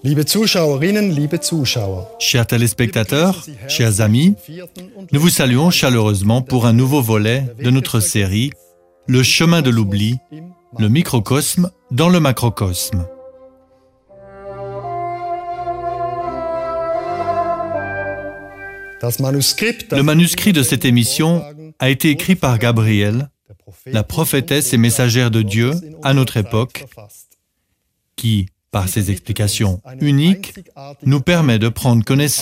Liebe Zuschauerinnen, liebe Zuschauer. Chers téléspectateurs, chers amis, nous vous saluons chaleureusement pour un nouveau volet de notre série « Le chemin de l'oubli, le microcosme dans le macrocosme ». Le manuscrit de cette émission a été écrit par Gabrielle, la prophétesse et messagère de Dieu à notre époque, qui, par ses explications uniques, nous permet de prendre connaissance